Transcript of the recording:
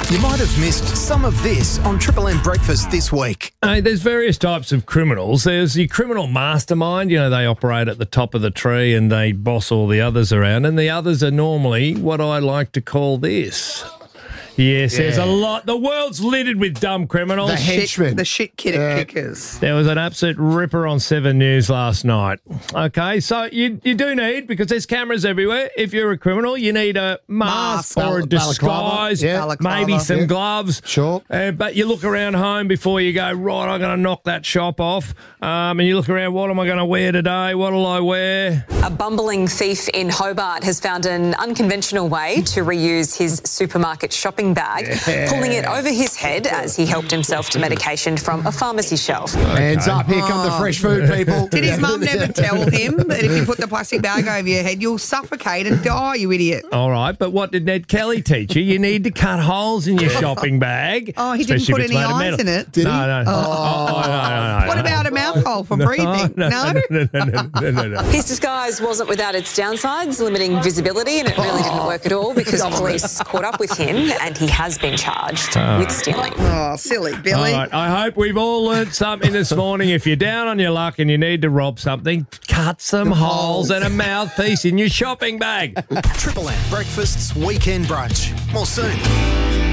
You might have missed some of this on Triple M Breakfast this week. Hey, there's various types of criminals. There's your criminal mastermind. You know, they operate at the top of the tree and they boss all the others around. And the others are normally what I like to call this. Yes, there's a lot. The world's littered with dumb criminals. The henchmen. The shit kickers. There was an absolute ripper on 7 News last night. Okay, so you do need, because there's cameras everywhere, if you're a criminal, you need a mask or a disguise, maybe some gloves. Sure. But you look around home before you go, right, I'm going to knock that shop off. And you look around, what am I going to wear today? What'll I wear? A bumbling thief in Hobart has found an unconventional way to reuse his supermarket shopping bag, pulling it over his head as he helped himself to medication from a pharmacy shelf. Hands up, here come the fresh food people. Did his mum never tell him that if you put the plastic bag over your head, you'll suffocate and die, you idiot? All right, but what did Ned Kelly teach you? You need to cut holes in your shopping bag. Oh, he didn't put any eyes in it? Did he? No. No. What about a mouth hole for breathing? No? No. His disguise wasn't without its downsides, limiting visibility, and it really didn't work at all because police caught up with him and he has been charged with stealing. Oh, silly Billy. All right, I hope we've all learnt something this morning. If you're down on your luck and you need to rob something, cut some holes and a mouthpiece in your shopping bag. Triple M Breakfast's Weekend Brunch. More soon.